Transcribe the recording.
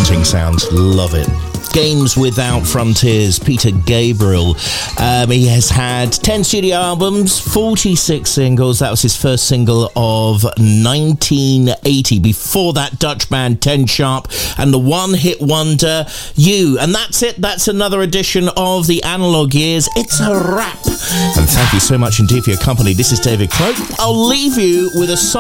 Haunting sounds, love it. Games Without Frontiers, Peter Gabriel. He has had 10 studio albums, 46 singles. That was his first single of 1980. Before that, Dutch band 10 Sharp and the one-hit wonder, You. And that's it. That's another edition of the Analog Years. It's a wrap. And thank you so much indeed for your company. This is David Cloak. I'll leave you with a song